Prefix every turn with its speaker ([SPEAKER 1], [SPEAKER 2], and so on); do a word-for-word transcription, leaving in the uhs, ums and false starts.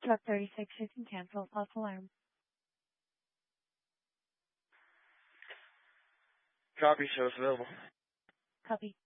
[SPEAKER 1] Truck thirty-six, you can cancel false alarm.
[SPEAKER 2] Copy, show us available.
[SPEAKER 1] Copy.